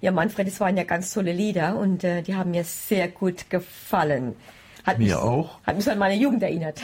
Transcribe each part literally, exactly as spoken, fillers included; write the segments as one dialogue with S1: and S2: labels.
S1: Ja, Manfred, es waren ja ganz tolle Lieder und äh, die haben mir sehr gut gefallen. Hat
S2: mir
S1: mich,
S2: auch.
S1: Hat mich an meine Jugend erinnert.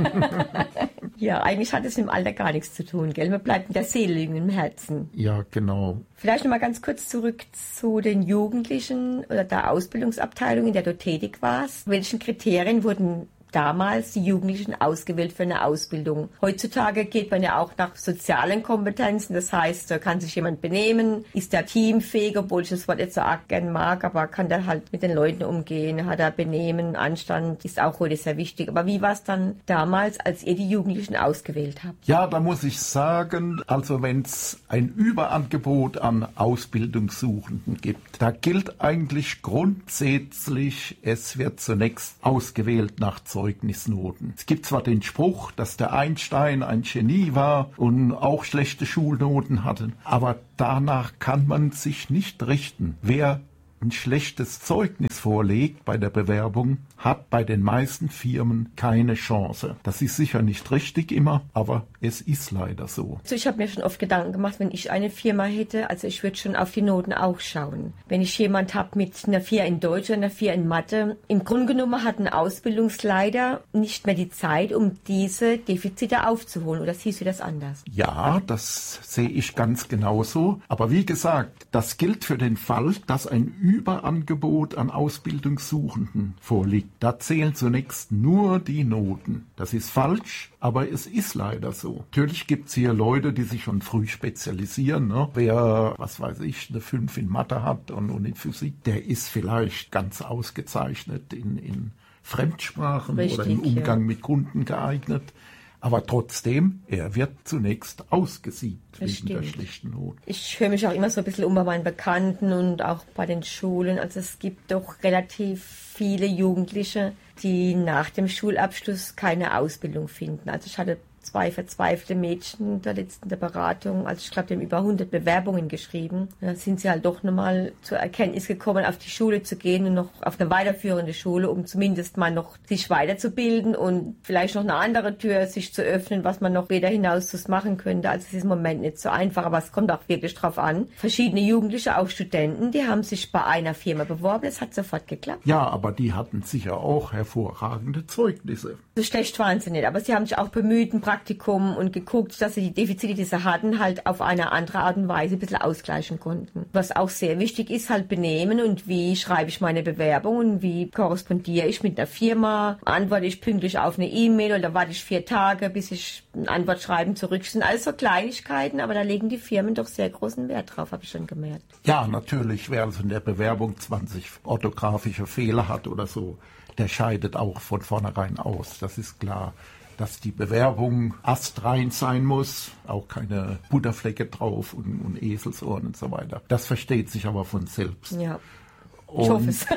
S1: Ja, eigentlich hat es mit dem Alter gar nichts zu tun, gell? Man bleibt mit der Seele im Herzen.
S2: Ja, genau.
S1: Vielleicht noch mal ganz kurz zurück zu den Jugendlichen oder der Ausbildungsabteilung, in der du tätig warst. Welchen Kriterien wurden damals die Jugendlichen ausgewählt für eine Ausbildung? Heutzutage geht man ja auch nach sozialen Kompetenzen. Das heißt, da kann sich jemand benehmen, ist der teamfähig, obwohl ich das Wort jetzt so arg gern mag, aber kann der halt mit den Leuten umgehen, hat er Benehmen, Anstand, ist auch heute sehr wichtig. Aber wie war es dann damals, als ihr die Jugendlichen ausgewählt habt?
S2: Ja, da muss ich sagen, also wenn es ein Überangebot an Ausbildungssuchenden gibt, da gilt eigentlich grundsätzlich, es wird zunächst ausgewählt nach Zeugnissen. Zeugnisnoten. Es gibt zwar den Spruch, dass der Einstein ein Genie war und auch schlechte Schulnoten hatte, aber danach kann man sich nicht richten. Wer ein schlechtes Zeugnis vorlegt bei der Bewerbung, hat bei den meisten Firmen keine Chance. Das ist sicher nicht richtig immer, aber es ist leider so.
S1: Also ich habe mir schon oft Gedanken gemacht, wenn ich eine Firma hätte, also ich würde schon auf die Noten auch schauen. Wenn ich jemand habe mit einer vier in Deutsch und einer vier in Mathe, im Grunde genommen hat ein Ausbildungsleiter nicht mehr die Zeit, um diese Defizite aufzuholen. Oder siehst du das anders?
S2: Ja, das sehe ich ganz genauso. Aber wie gesagt, das gilt für den Fall, dass ein Überangebot an Ausbildungssuchenden vorliegt. Da zählen zunächst nur die Noten. Das ist falsch, aber es ist leider so. Natürlich gibt es hier Leute, die sich schon früh spezialisieren. Ne? Wer, was weiß ich, eine fünf in Mathe hat und, und in Physik, der ist vielleicht ganz ausgezeichnet in, in Fremdsprachen
S1: Richtig,
S2: oder im Umgang
S1: ja.
S2: mit Kunden geeignet. Aber trotzdem, er wird zunächst ausgesiebt
S1: Das
S2: wegen der
S1: stimmt.
S2: schlechten Noten.
S1: Ich höre mich auch immer so ein bisschen um bei meinen Bekannten und auch bei den Schulen. Also es gibt doch relativ viele Jugendliche, die nach dem Schulabschluss keine Ausbildung finden. Also ich hatte zwei verzweifelte Mädchen in der letzten der Beratung. Also ich glaube, die haben über hundert Bewerbungen geschrieben. Da sind sie halt doch nochmal zur Erkenntnis gekommen, auf die Schule zu gehen und noch auf eine weiterführende Schule, um zumindest mal noch sich weiterzubilden und vielleicht noch eine andere Tür sich zu öffnen, was man noch später hinaus machen könnte. Also es ist im Moment nicht so einfach, aber es kommt auch wirklich drauf an. Verschiedene Jugendliche, auch Studenten, die haben sich bei einer Firma beworben. Es hat sofort geklappt.
S2: Ja, aber die hatten sicher auch hervorragende Zeugnisse.
S1: So schlecht waren sie nicht, aber sie haben sich auch bemüht, ein Praktikum und geguckt, dass sie die Defizite, die sie hatten, halt auf eine andere Art und Weise ein bisschen ausgleichen konnten. Was auch sehr wichtig ist, halt Benehmen und wie schreibe ich meine Bewerbung und wie korrespondiere ich mit einer Firma, antworte ich pünktlich auf eine E-Mail oder warte ich vier Tage, bis ich ein Antwortschreiben zurück. Das sind alles so Kleinigkeiten, aber da legen die Firmen doch sehr großen Wert drauf, habe ich schon gemerkt.
S2: Ja, natürlich, wer also in der Bewerbung zwanzig orthografische Fehler hat oder so, der scheidet auch von vornherein aus. Das ist klar, dass die Bewerbung astrein sein muss, auch keine Butterflecke drauf und, und Eselsohren und so weiter. Das versteht sich aber von selbst.
S1: Ja, ich
S2: Und
S1: hoffe es.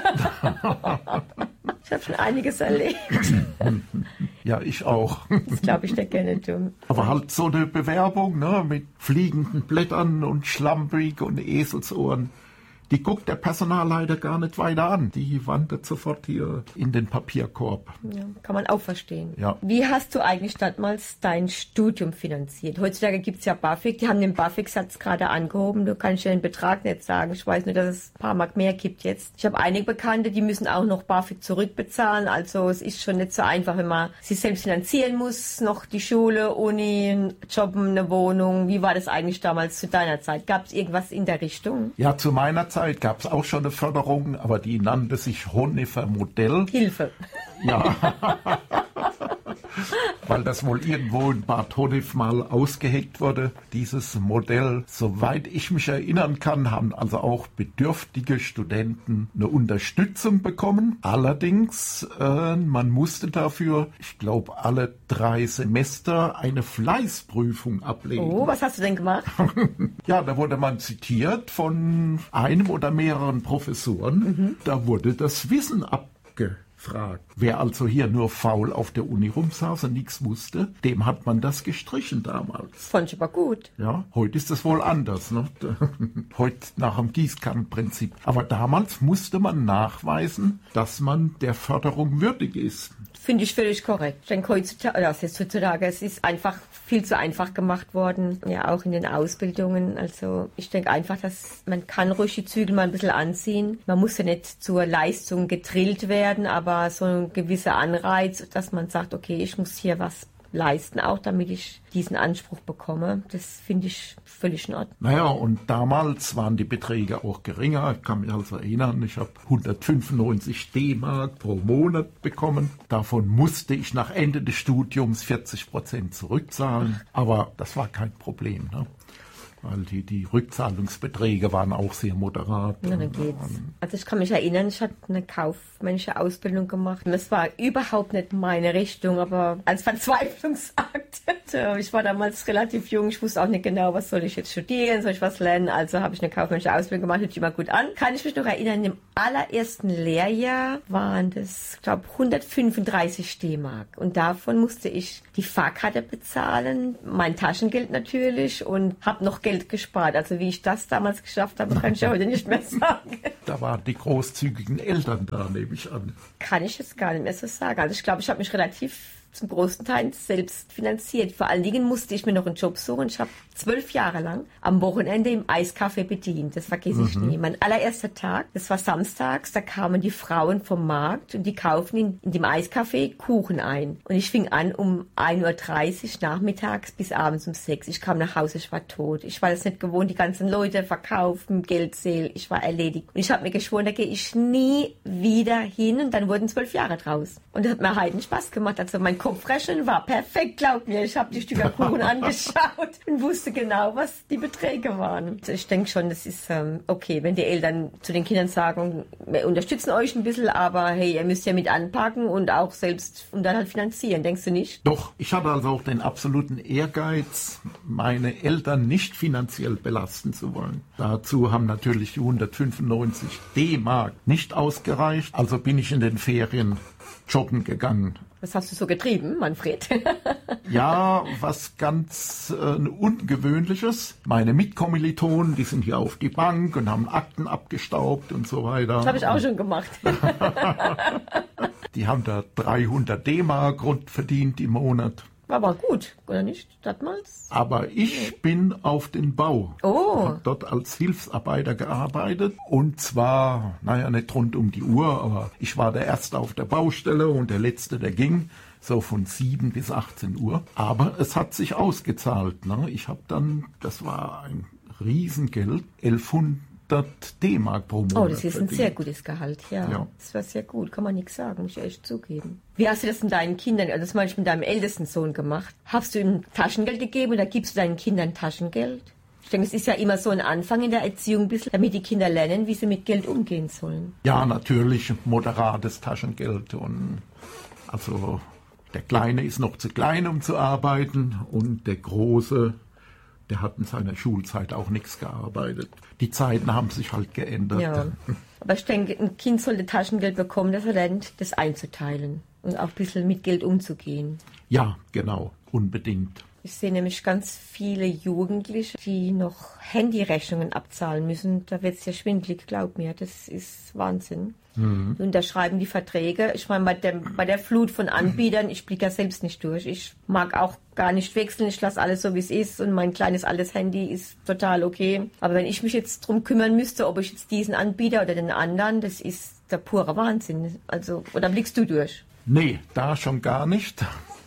S1: Ich habe schon einiges erlebt.
S2: ja, ich auch.
S1: Das glaube ich dir gerne dumm.
S2: Aber halt so eine Bewerbung, ne, mit fliegenden Blättern und schlampig und Eselsohren, die guckt der Personalleiter gar nicht weiter an. Die wandert sofort hier in den Papierkorb.
S1: Ja, kann man auch verstehen.
S2: Ja.
S1: Wie hast du eigentlich damals dein Studium finanziert? Heutzutage gibt es ja BAföG, die haben den BAföG-Satz gerade angehoben. Du kannst ja den Betrag nicht sagen. Ich weiß nur, dass es ein paar Mark mehr gibt jetzt. Ich habe einige Bekannte, die müssen auch noch BAföG zurückbezahlen. Also es ist schon nicht so einfach, wenn man sich selbst finanzieren muss. Noch die Schule, Uni, ein Job, eine Wohnung. Wie war das eigentlich damals zu deiner Zeit? Gab es irgendwas in der Richtung?
S2: Ja, zu meiner Zeit gab es auch schon eine Förderung, aber die nannte sich Honefer Modell.
S1: Hilfe.
S2: Ja, weil das wohl irgendwo in Bad Honnef mal ausgeheckt wurde, dieses Modell. Soweit ich mich erinnern kann, haben also auch bedürftige Studenten eine Unterstützung bekommen. Allerdings, äh, man musste dafür, ich glaube, alle drei Semester eine Fleißprüfung ablegen.
S1: Oh, was hast du denn gemacht?
S2: Ja, da wurde man zitiert von einem oder mehreren Professoren. Mhm. Da wurde das Wissen abgefragt. Wer also hier nur faul auf der Uni rumsaß und nichts wusste, dem hat man das gestrichen damals.
S1: Fand ich aber gut.
S2: Ja, heute ist das wohl anders, ne? Heute nach dem Gießkannenprinzip. Aber damals musste man nachweisen, dass man der Förderung würdig ist.
S1: finde ich völlig korrekt. Ich denke heutzutage, oder heutzutage, es ist einfach viel zu einfach gemacht worden, ja auch in den Ausbildungen. Also ich denke einfach, dass man kann ruhig die Zügel mal ein bisschen anziehen. Man muss ja nicht zur Leistung gedrillt werden, aber so ein gewisser Anreiz, dass man sagt, okay, ich muss hier was leisten, auch damit ich diesen Anspruch bekomme. Das finde ich völlig in Ordnung.
S2: Naja, und damals waren die Beträge auch geringer. Ich kann mich also erinnern, ich habe hundertfünfundneunzig D-Mark pro Monat bekommen. Davon musste ich nach Ende des Studiums vierzig Prozent zurückzahlen. Aber das war kein Problem, ne? Weil die, die Rückzahlungsbeträge waren auch sehr moderat.
S1: Na, dann geht's. Also ich kann mich erinnern, ich hatte eine kaufmännische Ausbildung gemacht. Und das war überhaupt nicht meine Richtung, aber als Verzweiflungsakt. Ich war damals relativ jung, ich wusste auch nicht genau, was soll ich jetzt studieren, soll ich was lernen. Also habe ich eine kaufmännische Ausbildung gemacht, hört sich immer gut an. Kann ich mich noch erinnern, im allerersten Lehrjahr waren das, ich glaube, hundertfünfunddreißig D-Mark. Und davon musste ich die Fahrkarte bezahlen, mein Taschengeld natürlich und habe noch Geld gespart. Also wie ich das damals geschafft habe, kann ich ja heute nicht mehr sagen.
S2: Da waren die großzügigen Eltern da, nehme ich an.
S1: Kann ich es gar nicht mehr so sagen. Also ich glaube, ich habe mich relativ zum großen Teil selbst finanziert. Vor allen Dingen musste ich mir noch einen Job suchen. Ich habe zwölf Jahre lang am Wochenende im Eiscafé bedient. Das vergesse ich mhm. nie. Mein allererster Tag, das war samstags, da kamen die Frauen vom Markt und die kaufen in, in dem Eiscafé Kuchen ein. Und ich fing an um ein Uhr dreißig nachmittags bis abends um sechs. Ich kam nach Hause, ich war tot. Ich war das nicht gewohnt, die ganzen Leute verkaufen, Geld zählen. Ich war erledigt. Und ich habe mir geschworen, da gehe ich nie wieder hin. Und dann wurden zwölf Jahre draus. Und das hat mir heiden Spaß gemacht. Also mein Kopfrechnen war perfekt, glaub mir. Ich habe die Stücke Kuchen angeschaut und wusste genau, was die Beträge waren. Also ich denke schon, das ist ähm, okay, wenn die Eltern zu den Kindern sagen, wir unterstützen euch ein bisschen, aber hey, ihr müsst ja mit anpacken und auch selbst und dann halt finanzieren. Denkst du nicht?
S2: Doch, ich hatte also auch den absoluten Ehrgeiz, meine Eltern nicht finanziell belasten zu wollen. Dazu haben natürlich die hundertfünfundneunzig D-Mark nicht ausgereicht. Also bin ich in den Ferien joggen gegangen.
S1: Was hast du so getrieben, Manfred?
S2: Ja, was ganz äh, Ungewöhnliches. Meine Mitkommilitonen, die sind hier auf die Bank und haben Akten abgestaubt und so weiter.
S1: Das habe ich auch schon gemacht.
S2: Die haben da dreihundert D-Mark rund verdient im Monat.
S1: War aber gut, oder nicht, damals?
S2: Aber ich bin auf den Bau.
S1: Oh.
S2: Habe dort als Hilfsarbeiter gearbeitet. Und zwar, naja, nicht rund um die Uhr, aber ich war der Erste auf der Baustelle und der Letzte, der ging. So von sieben bis achtzehn Uhr. Aber es hat sich ausgezahlt. Ne? Ich habe dann, das war ein Riesengeld, elfhundert D-Mark pro Monat.
S1: Oh, das ist
S2: verdient.
S1: ein sehr gutes Gehalt, ja. ja. Das war sehr gut, kann man nichts sagen, muss ich echt zugeben. Wie hast du das mit deinen Kindern, also das habe ich mit deinem ältesten Sohn gemacht? Hast du ihm Taschengeld gegeben oder gibst du deinen Kindern Taschengeld? Ich denke, es ist ja immer so ein Anfang in der Erziehung, ein bisschen, damit die Kinder lernen, wie sie mit Geld umgehen sollen.
S2: Ja, natürlich moderates Taschengeld. Und also der Kleine ist noch zu klein, um zu arbeiten, und der Große, der hat in seiner Schulzeit auch nichts gearbeitet. Die Zeiten haben sich halt geändert.
S1: Ja, aber ich denke, ein Kind sollte Taschengeld bekommen, dass er lernt, das einzuteilen und auch ein bisschen mit Geld umzugehen.
S2: Ja, genau, unbedingt.
S1: Ich sehe nämlich ganz viele Jugendliche, die noch Handyrechnungen abzahlen müssen. Da wird es ja schwindelig, glaub mir. Das ist Wahnsinn. Mhm. Die unterschreiben die Verträge. Ich meine, bei der, bei der Flut von Anbietern, ich blicke ja selbst nicht durch. Ich mag auch gar nicht wechseln. Ich lasse alles so, wie es ist. Und mein kleines altes Handy ist total okay. Aber wenn ich mich jetzt drum kümmern müsste, ob ich jetzt diesen Anbieter oder den anderen, das ist der pure Wahnsinn. Also, oder blickst du durch?
S2: Nee, da schon gar nicht.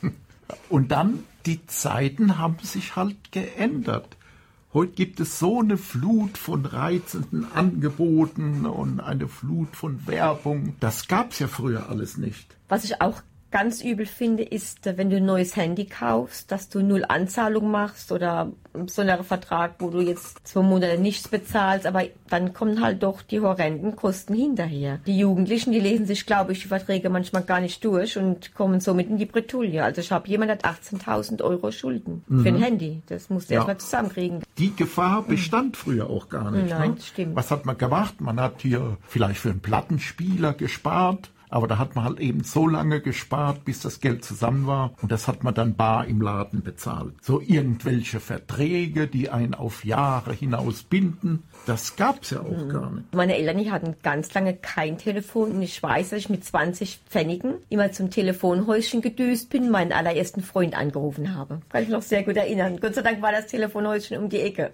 S2: Und dann, die Zeiten haben sich halt geändert. Heute gibt es so eine Flut von reizenden Angeboten und eine Flut von Werbung. Das gab's ja früher alles nicht.
S1: Was ich auch ganz übel finde, ist, wenn du ein neues Handy kaufst, dass du null Anzahlung machst oder so einen Vertrag, wo du jetzt zwei Monate nichts bezahlst, aber dann kommen halt doch die horrenden Kosten hinterher. Die Jugendlichen, die lesen sich, glaube ich, die Verträge manchmal gar nicht durch und kommen somit in die Bretouille. Also ich habe jemand, der hat achtzehntausend Euro Schulden mhm. für ein Handy. Das musst du ja. erst mal zusammenkriegen.
S2: Die Gefahr bestand mhm. früher auch gar nicht.
S1: Nein,
S2: ne?
S1: Stimmt.
S2: Was hat man gemacht? Man hat hier vielleicht für einen Plattenspieler gespart. Aber da hat man halt eben so lange gespart, bis das Geld zusammen war. Und das hat man dann bar im Laden bezahlt. So irgendwelche Verträge, die einen auf Jahre hinaus binden, das gab's ja auch mhm. gar nicht.
S1: Meine Eltern, die hatten ganz lange kein Telefon. Und ich weiß, dass ich mit zwanzig Pfennigen immer zum Telefonhäuschen gedüst bin, meinen allerersten Freund angerufen habe. Kann ich mich noch sehr gut erinnern. Gott sei Dank war das Telefonhäuschen um die Ecke.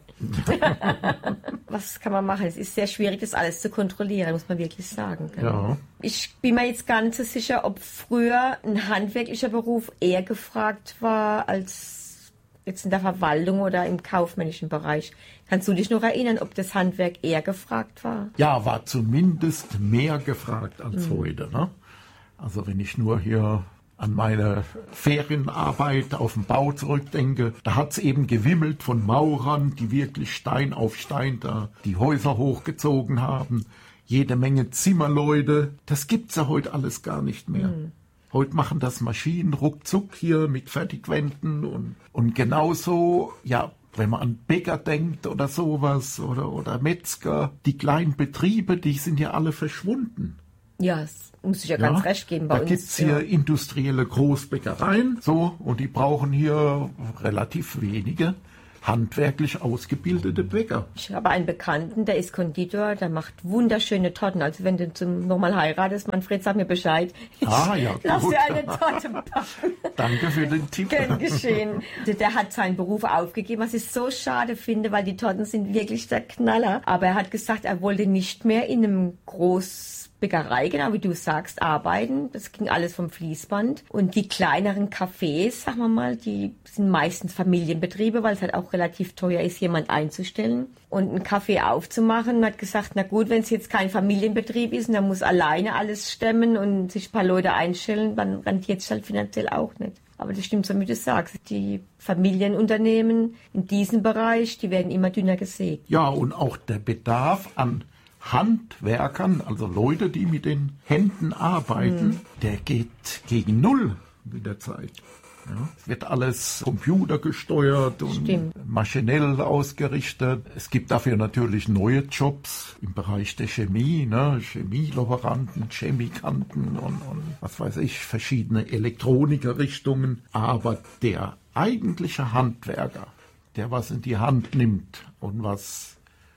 S1: Was kann man machen? Es ist sehr schwierig, das alles zu kontrollieren, muss man wirklich sagen.
S2: Ja.
S1: Ich bin mir jetzt ganz so sicher, ob früher ein handwerklicher Beruf eher gefragt war als jetzt in der Verwaltung oder im kaufmännischen Bereich. Kannst du dich noch erinnern, ob das Handwerk eher gefragt war?
S2: Ja, war zumindest mehr gefragt als mhm. heute. Ne? Also wenn ich nur hier an meine Ferienarbeit auf dem Bau zurückdenke, da hat's eben gewimmelt von Maurern, die wirklich Stein auf Stein da die Häuser hochgezogen haben. Jede Menge Zimmerleute. Das gibt's ja heute alles gar nicht mehr. Mhm. Heute machen das Maschinen ruckzuck hier mit Fertigwänden und, und genauso, ja, wenn man an Bäcker denkt oder sowas oder, oder Metzger, die kleinen Betriebe, die sind ja alle verschwunden.
S1: Ja, das muss ich ja, ja ganz recht geben bei
S2: da
S1: uns.
S2: Da gibt's hier ja. industrielle Großbäckereien, so, und die brauchen hier relativ wenige handwerklich ausgebildete Bäcker.
S1: Ich habe einen Bekannten, der ist Konditor, der macht wunderschöne Torten. Also wenn du zum nochmal heiratest, Manfred, sag mir Bescheid. Ich
S2: ah ja,
S1: lass
S2: gut.
S1: dir eine Torte backen.
S2: Danke für den Tipp.
S1: Gern geschehen. Der hat seinen Beruf aufgegeben, was ich so schade finde, weil die Torten sind wirklich der Knaller. Aber er hat gesagt, er wollte nicht mehr in einem Groß Bäckerei, genau wie du sagst, arbeiten. Das ging alles vom Fließband. Und die kleineren Cafés, sagen wir mal, die sind meistens Familienbetriebe, weil es halt auch relativ teuer ist, jemand einzustellen. Und einen Kaffee aufzumachen, und hat gesagt, na gut, wenn es jetzt kein Familienbetrieb ist und er muss alleine alles stemmen und sich ein paar Leute einstellen, dann rentiert es halt finanziell auch nicht. Aber das stimmt so, wie du sagst. Die Familienunternehmen in diesem Bereich, die werden immer dünner gesägt.
S2: Ja, und auch der Bedarf an Handwerkern, also Leute, die mit den Händen arbeiten, hm. der geht gegen Null mit der Zeit. Ja, es wird alles computergesteuert und Stimmt. maschinell ausgerichtet. Es gibt dafür natürlich neue Jobs im Bereich der Chemie, ne? Chemielaboranten, Chemikanten und, und was weiß ich, verschiedene Elektronikerrichtungen. Aber der eigentliche Handwerker, der was in die Hand nimmt und was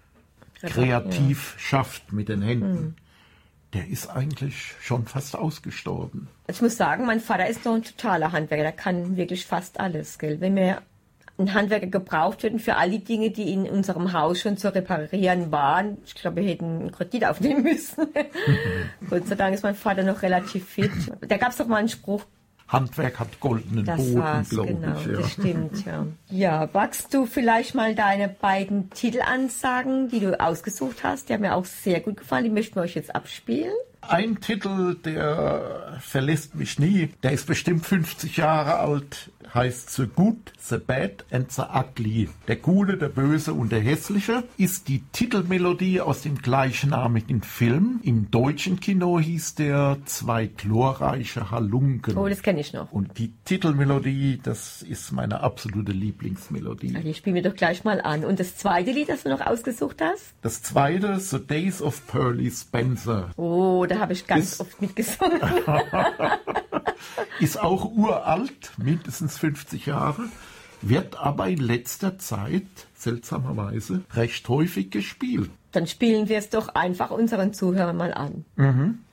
S2: kreativ ja. schafft mit den Händen, hm. der ist eigentlich schon fast ausgestorben.
S1: Ich muss sagen, mein Vater ist noch ein totaler Handwerker, der kann wirklich fast alles, gell? Wenn wir einen Handwerker gebraucht hätten für all die Dinge, die in unserem Haus schon zu reparieren waren, ich glaube, wir hätten einen Kredit aufnehmen müssen. Gott sei Dank ist mein Vater noch relativ fit. Da gab es doch mal einen Spruch,
S2: Handwerk hat goldenen
S1: das
S2: Boden, glaube
S1: genau,
S2: ich. Ja.
S1: Das stimmt, ja. Ja, magst du vielleicht mal deine beiden Titelansagen, die du ausgesucht hast? Die haben mir auch sehr gut gefallen. Die möchten wir euch jetzt abspielen.
S2: Ein Titel, der verlässt mich nie. Der ist bestimmt fünfzig Jahre alt. Heißt The Good, The Bad and The Ugly. Der Gute, der Böse und der Hässliche ist die Titelmelodie aus dem gleichnamigen Film. Im deutschen Kino hieß der Zwei glorreiche Halunken.
S1: Oh, das kenne ich noch.
S2: Und die Titelmelodie, das ist meine absolute Lieblingsmelodie.
S1: Also die spielen wir doch gleich mal an. Und das zweite Lied, das du noch ausgesucht hast?
S2: Das zweite, The Days of Pearly Spencer.
S1: Oh, da habe ich ganz ist oft mitgesungen.
S2: Ist auch uralt, mindestens fünfzig Jahre, wird aber in letzter Zeit, seltsamerweise, recht häufig gespielt.
S1: Dann spielen wir es doch einfach unseren Zuhörern mal an.
S2: Mhm.